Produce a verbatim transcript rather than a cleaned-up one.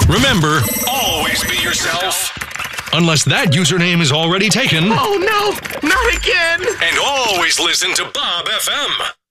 Remember, always be yourself. Unless that username is already taken. Oh no, not again! And always listen to Bob F M.